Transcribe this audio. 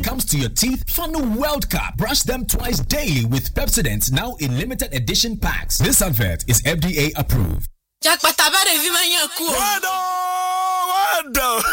comes to your teeth, Fano World Cup. Brush them twice daily with Pepsodent, now in limited edition packs. This advert is FDA approved. Jack Patabare Vimanya Ku. Wado!